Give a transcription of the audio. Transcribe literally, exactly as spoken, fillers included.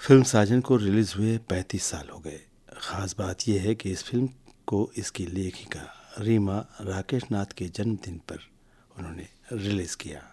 Film साजन को release हुए पैंतीस साल हो गए। ख़ास बात यह है कि इस फिल्म को इसकी लेखिका रीमा राकेश नाथ के जन्मदिन पर उन्होंने रिलीज़ किया।